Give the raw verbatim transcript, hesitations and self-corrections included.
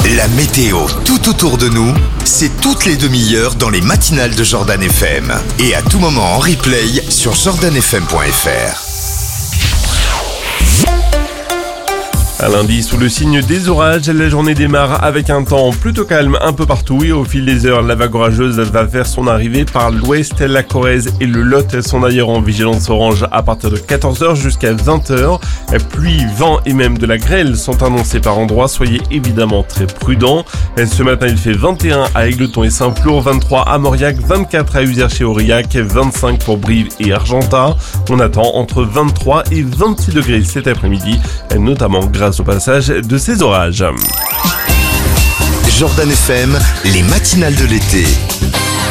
La météo tout autour de nous, c'est toutes les demi-heures dans les matinales de Jordan F M. Et à tout moment en replay sur jordan f m point f r. Un lundi sous le signe des orages, la journée démarre avec un temps plutôt calme un peu partout et au fil des heures, la vague orageuse va faire son arrivée par l'ouest. La Corrèze et le Lot sont d'ailleurs en vigilance orange à partir de quatorze heures jusqu'à vingt heures. Pluie, vent et même de la grêle sont annoncés par endroits, soyez évidemment très prudents. Ce matin, il fait vingt et un à Égletons et Saint-Flour, vingt-trois à Mauriac, vingt-quatre à Uzère-chez-Aurillac, vingt-cinq pour Brive et Argentat. On attend entre vingt-trois et vingt-six degrés cet après-midi, notamment grâce au passage de ces orages. Jordan F M, les matinales de l'été.